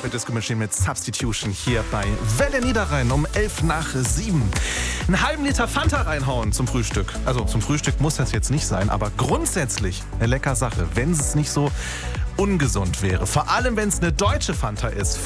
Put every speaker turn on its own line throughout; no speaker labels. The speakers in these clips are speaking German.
Purple Disco Machine mit Substitution hier bei Welle Niederrhein um 6:11. Einen halben Liter Fanta reinhauen zum Frühstück. Also zum Frühstück muss das jetzt nicht sein, aber grundsätzlich eine leckere Sache, wenn es nicht so ungesund wäre. Vor allem, wenn es eine deutsche Fanta ist.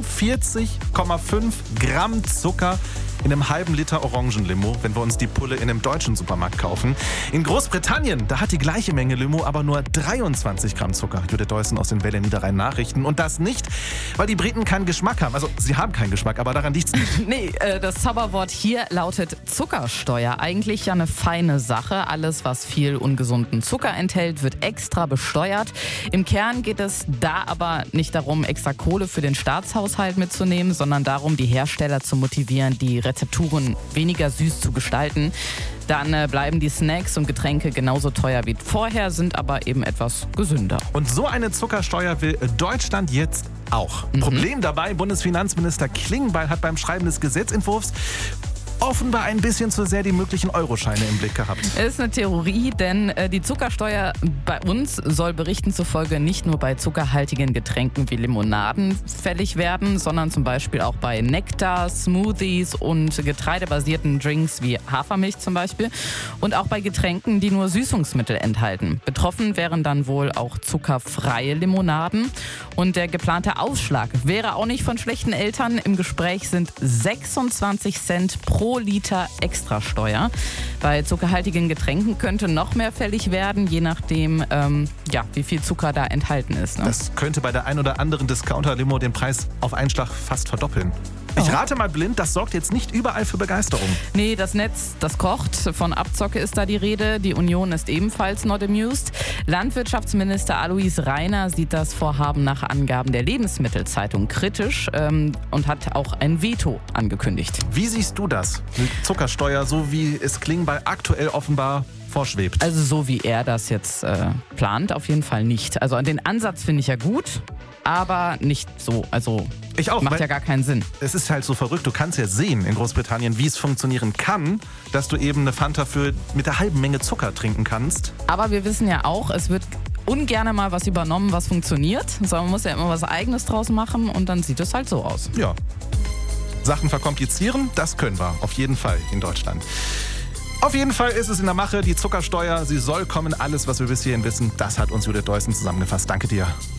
45,5 Gramm Zucker in einem halben Liter Orangenlimo, wenn wir uns die Pulle in einem deutschen Supermarkt kaufen. In Großbritannien, da hat die gleiche Menge Limo aber nur 23 Gramm Zucker. Judith Deussen aus den Welle Niederrhein Nachrichten. Und das nicht, weil die Briten keinen Geschmack haben. Also sie haben keinen Geschmack, aber daran liegt's nicht.
Nee, das Zauberwort hier lautet Zuckersteuer. Eigentlich ja eine feine Sache. Alles, was viel ungesunden Zucker enthält, wird extra besteuert. Im Kern geht es da aber nicht darum, extra Kohle für den Staatshaushalt mitzunehmen, sondern darum, die Hersteller zu motivieren, die Rezepturen weniger süß zu gestalten. Dann bleiben die Snacks und Getränke genauso teuer wie vorher, sind aber eben etwas gesünder.
Und so eine Zuckersteuer will Deutschland jetzt auch. Problem dabei, Bundesfinanzminister Klingbeil hat beim Schreiben des Gesetzentwurfs offenbar ein bisschen zu sehr die möglichen Euroscheine im Blick gehabt.
Ist eine Theorie, denn die Zuckersteuer bei uns soll Berichten zufolge nicht nur bei zuckerhaltigen Getränken wie Limonaden fällig werden, sondern zum Beispiel auch bei Nektar, Smoothies und getreidebasierten Drinks wie Hafermilch zum Beispiel und auch bei Getränken, die nur Süßungsmittel enthalten. Betroffen wären dann wohl auch zuckerfreie Limonaden und der geplante Ausschlag wäre auch nicht von schlechten Eltern. Im Gespräch sind 26 Cent pro Liter Extrasteuer. Bei zuckerhaltigen Getränken könnte noch mehr fällig werden, je nachdem, wie viel Zucker da enthalten ist. Ne?
Das könnte bei der ein oder anderen Discounter-Limo den Preis auf einen Schlag fast verdoppeln. Ich rate mal blind, das sorgt jetzt nicht überall für Begeisterung.
Nee, das Netz, das kocht. Von Abzocke ist da die Rede. Die Union ist ebenfalls not amused. Landwirtschaftsminister Alois Rainer sieht das Vorhaben nach Angaben der Lebensmittelzeitung kritisch und hat auch ein Veto angekündigt.
Wie siehst du das? Eine Zuckersteuer, so wie es Klingbeil aktuell offenbar vorschwebt.
Also so wie er das jetzt plant, auf jeden Fall nicht. Also den Ansatz finde ich ja gut, aber nicht so. Also
ich auch,
macht ja gar keinen Sinn.
Es ist halt so verrückt. Du kannst ja sehen in Großbritannien, wie es funktionieren kann, dass du eben eine Fanta mit der halben Menge Zucker trinken kannst.
Aber wir wissen ja auch, es wird ungerne mal was übernommen, was funktioniert. Sondern man muss ja immer was Eigenes draus machen und dann sieht es halt so aus.
Ja. Sachen verkomplizieren, das können wir auf jeden Fall in Deutschland. Auf jeden Fall ist es in der Mache, die Zuckersteuer, sie soll kommen. Alles, was wir bis hierhin wissen, das hat uns Judith Deussen zusammengefasst. Danke dir.